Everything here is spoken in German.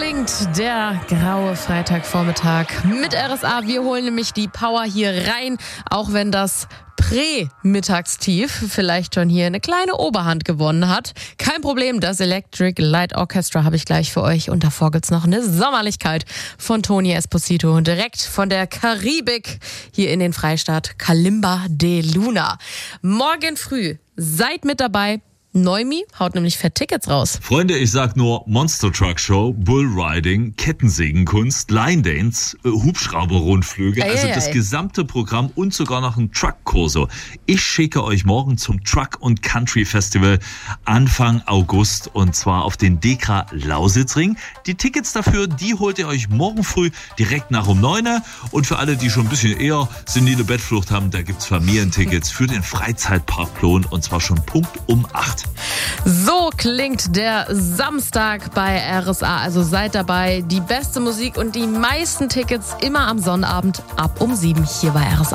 klingt der graue Freitagvormittag mit RSA. Wir holen nämlich die Power hier rein, auch wenn das Prä-Mittagstief vielleicht schon hier eine kleine Oberhand gewonnen hat. Kein Problem, das Electric Light Orchestra habe ich gleich für euch. Und davor gibt's noch eine Sommerlichkeit von Tony Esposito. Direkt von der Karibik hier in den Freistaat Kalimba de Luna. Morgen früh seid mit dabei. Neumi haut nämlich fett Tickets raus. Freunde, ich sag nur Monster Truck Show, Bullriding, Kettensägenkunst, Line Dance, Hubschrauber-Rundflüge, also das gesamte Programm und sogar noch ein Truck-Corso. Ich schicke euch morgen zum Truck- und Country-Festival Anfang August und zwar auf den Dekra Lausitzring. Die Tickets dafür, die holt ihr euch morgen früh direkt nach um 9 Uhr und für alle, die schon ein bisschen eher senile Bettflucht haben, da gibt's Familientickets für den Freizeitpark Plon und zwar schon Punkt um 8. So klingt der Samstag bei RSA. Also seid dabei. Die beste Musik und die meisten Tickets immer am Sonnabend ab um 7 hier bei RSA.